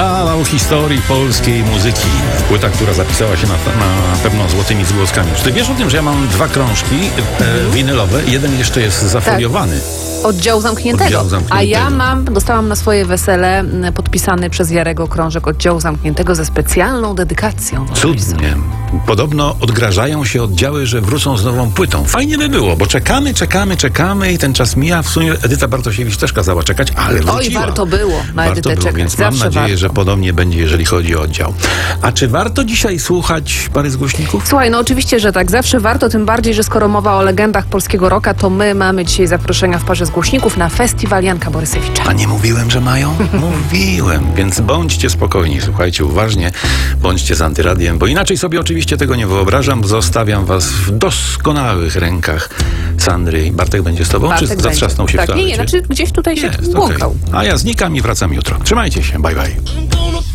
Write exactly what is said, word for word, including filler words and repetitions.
Kawał historii polskiej muzyki. Płyta, która zapisała się na, na pewno złotymi zgłoskami. Czy ty wiesz o tym, że ja mam dwa krążki e, winylowe? Jeden jeszcze jest zafoliowany. Oddziału zamkniętego. Oddziału zamkniętego. A ja mam, dostałam na swoje wesele m, podpisany przez Jarego krążek Oddziału Zamkniętego ze specjalną dedykacją. Cudnie. Podobno odgrażają się oddziały, że wrócą z nową płytą. Fajnie by było, bo czekamy, czekamy, czekamy i ten czas mija. W sumie Edyta Bartosiewicz też kazała czekać, ale wróciła. Oj, warto było na warto Edytę było, czekać. więc mam Zawsze nadzieję, warto. że podobnie będzie, jeżeli chodzi o oddział. A czy warto dzisiaj słuchać pary z głośników? Słuchaj, no oczywiście, że tak. Zawsze warto, tym bardziej, że skoro mowa o legendach polskiego rocka, to my mamy dzisiaj zaproszenia w parze z głośników na festiwal Janka Borysewicza. A nie mówiłem, że mają? Mówiłem, więc bądźcie spokojni, słuchajcie uważnie, bądźcie z Antyradiem, bo inaczej sobie oczywiście tego nie wyobrażam. Zostawiam was w doskonałych rękach Sandry. Bartek będzie z tobą, Bartek czy będzie. zatrzasnął się tak, w toalecie? nie, nie, znaczy gdzieś tutaj się Jest, błąkał. okay. A ja znikam i wracam jutro. Trzymajcie się, bye bye.